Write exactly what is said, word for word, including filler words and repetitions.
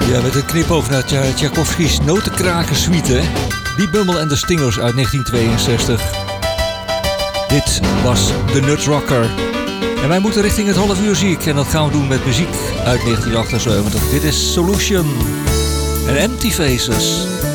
Ja, met een knipoog naar Tja- Tchaikovsky's Notenkrakersuite. Die Bummel en de Stingers uit negentien tweeënzestig. Dit was de Nutsrocker. En wij moeten richting het half uur, zie ik. En dat gaan we doen met muziek uit negentien achtenzeventig. Dit is Solution en Empty Faces.